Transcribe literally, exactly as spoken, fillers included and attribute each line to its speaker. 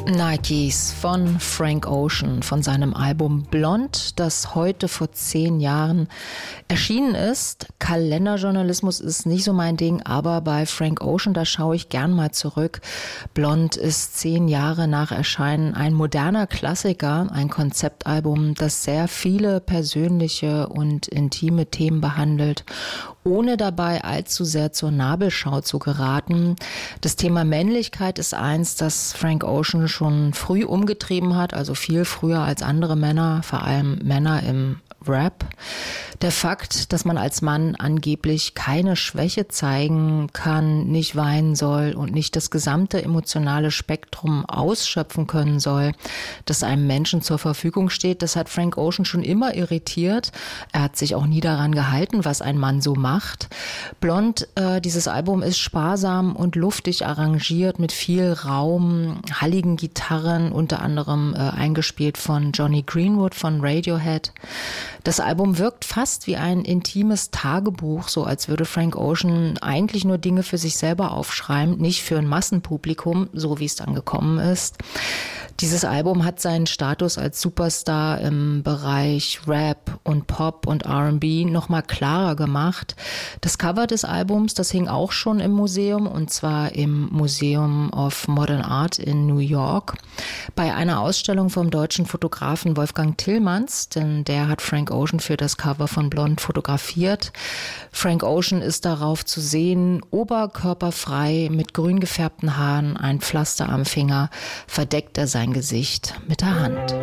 Speaker 1: Nikes von Frank Ocean, von seinem Album Blond, das heute vor zehn Jahren erschienen ist. Kalenderjournalismus ist nicht so mein Ding, aber bei Frank Ocean, da schaue ich gern mal zurück. Blond ist zehn Jahre nach Erscheinen ein moderner Klassiker, ein Konzeptalbum, das sehr viele persönliche und intime Themen behandelt, ohne dabei allzu sehr zur Nabelschau zu geraten. Das Thema Männlichkeit ist eins, das Frank Ocean schon früh umgetrieben hat, also viel früher als andere Männer, vor allem Männer im Rap. Der Fakt, dass man als Mann angeblich keine Schwäche zeigen kann, nicht weinen soll und nicht das gesamte emotionale Spektrum ausschöpfen können soll, das einem Menschen zur Verfügung steht, das hat Frank Ocean schon immer irritiert. Er hat sich auch nie daran gehalten, was ein Mann so macht. Blond, äh, dieses Album ist sparsam und luftig arrangiert mit viel Raum, halligen Gitarren, unter anderem äh, eingespielt von Johnny Greenwood von Radiohead. Das Album wirkt fast wie ein intimes Tagebuch, so als würde Frank Ocean eigentlich nur Dinge für sich selber aufschreiben, nicht für ein Massenpublikum, so wie es dann gekommen ist. Dieses Album hat seinen Status als Superstar im Bereich Rap und Pop und R and B nochmal klarer gemacht. Das Cover des Albums, das hing auch schon im Museum, und zwar im Museum of Modern Art in New York, bei einer Ausstellung vom deutschen Fotografen Wolfgang Tillmanns, denn der hat Frank Ocean für das Cover von Blond fotografiert. Frank Ocean ist darauf zu sehen, oberkörperfrei, mit grün gefärbten Haaren, ein Pflaster am Finger, verdeckt er sein Gesicht mit der Hand.